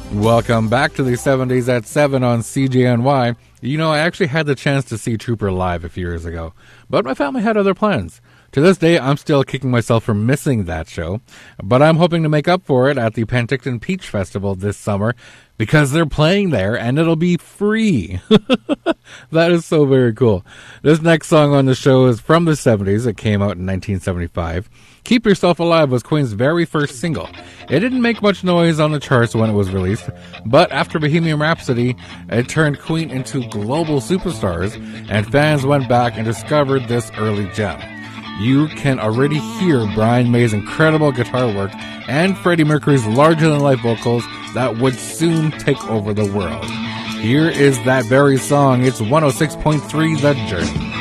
Welcome back to the 70s at 7 on CJNY. You know, I actually had the chance to see Trooper live a few years ago, but my family had other plans. To this day, I'm still kicking myself for missing that show, but I'm hoping to make up for it at the Penticton Peach Festival this summer because they're playing there and it'll be free. That is so very cool. This next song on the show is from the 70s. It came out in 1975. Keep Yourself Alive was Queen's very first single. It didn't make much noise on the charts when it was released, but after Bohemian Rhapsody, it turned Queen into global superstars, and fans went back and discovered this early gem. You can already hear Brian May's incredible guitar work and Freddie Mercury's larger-than-life vocals that would soon take over the world. Here is that very song. It's 106.3 The Journey.